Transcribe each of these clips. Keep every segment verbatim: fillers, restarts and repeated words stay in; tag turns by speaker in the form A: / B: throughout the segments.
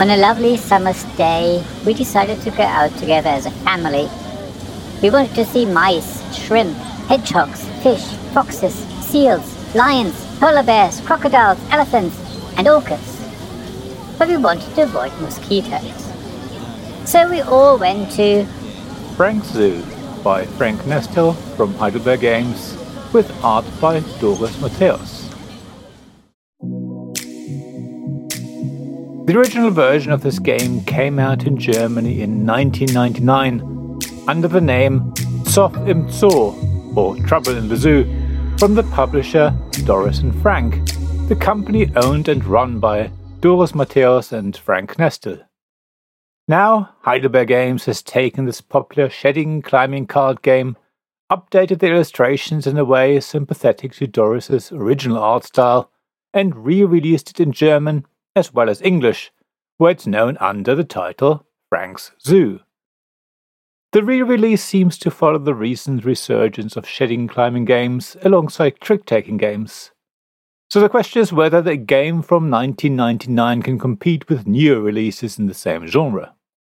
A: On a lovely summer's day, we decided to go out together as a family. We wanted to see mice, shrimp, hedgehogs, fish, foxes, seals, lions, polar bears, crocodiles, elephants, and orcas. But we wanted to avoid mosquitoes. So we all went to
B: Frank's Zoo by Frank Nestle from Heidelberg Games, with art by Doris Matthäus. The original version of this game came out in Germany in nineteen ninety-nine under the name Zoff im Zoo, or Trouble in the Zoo, from the publisher Doris and Frank, the company owned and run by Doris Matthäus and Frank Nestle. Now, Heidelberg Games has taken this popular shedding climbing card game, updated the illustrations in a way sympathetic to Doris's original art style, and re-released it in German as well as English, where it's known under the title Frank's Zoo. The re-release seems to follow the recent resurgence of shedding climbing games alongside trick-taking games. So the question is whether the game from nineteen ninety-nine can compete with newer releases in the same genre.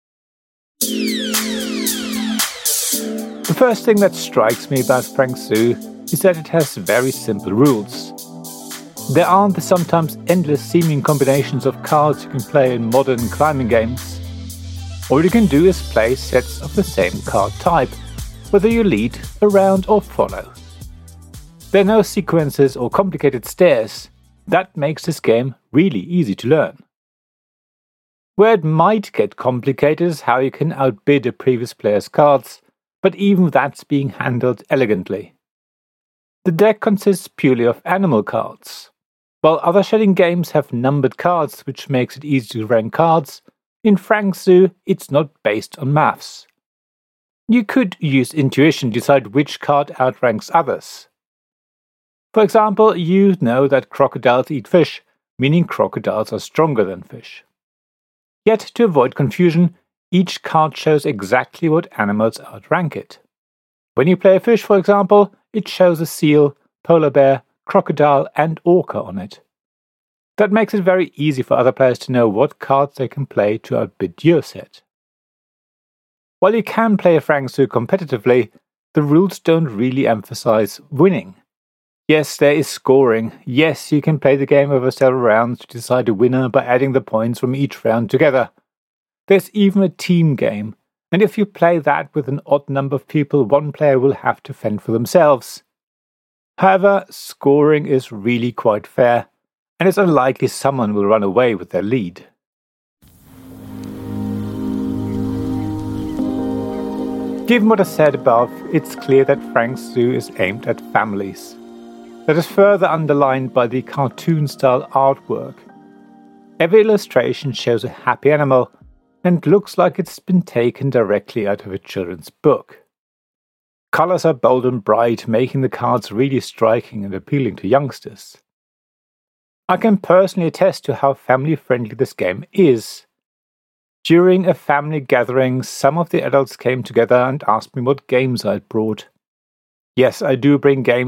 B: The first thing that strikes me about Frank's Zoo is that it has very simple rules. There aren't the sometimes endless seeming combinations of cards you can play in modern climbing games. All you can do is play sets of the same card type, whether you lead, around or follow. There are no sequences or complicated stairs. That makes this game really easy to learn. Where it might get complicated is how you can outbid a previous player's cards, but even that's being handled elegantly. The deck consists purely of animal cards. While other shedding games have numbered cards, which makes it easy to rank cards, in Frank's Zoo it's not based on maths. You could use intuition to decide which card outranks others. For example, you know that crocodiles eat fish, meaning crocodiles are stronger than fish. Yet, to avoid confusion, each card shows exactly what animals outrank it. When you play a fish, for example, it shows a seal, polar bear, crocodile and orca on it. That makes it very easy for other players to know what cards they can play to outbid your set. While you can play a Frank's Zoo competitively, the rules don't really emphasize winning. Yes, there is scoring. Yes, you can play the game over several rounds to decide a winner by adding the points from each round together. There's even a team game, and if you play that with an odd number of people, one player will have to fend for themselves. However, scoring is really quite fair, and it's unlikely someone will run away with their lead. Given what I said above, it's clear that Frank's Zoo is aimed at families. That is further underlined by the cartoon-style artwork. Every illustration shows a happy animal, and looks like it's been taken directly out of a children's book. Colors are bold and bright, making the cards really striking and appealing to youngsters. I can personally attest to how family-friendly this game is. During a family gathering, some of the adults came together and asked me what games I'd brought. Yes, I do bring games